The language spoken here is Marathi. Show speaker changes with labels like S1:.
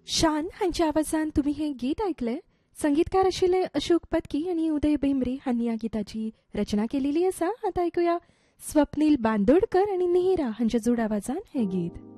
S1: शान हांच्या आवाजान तुम्ही हे गीत ऐकले. संगीतकार आशिल्ले अशोक पत्की आणि उदय बेंबरे हांनी ह्या गिताची रचना केलेली आसा. आता ऐकूया स्वप्नील बांदोडकर आणि नेहरा हांच्या जोड आवाजान हे गीत.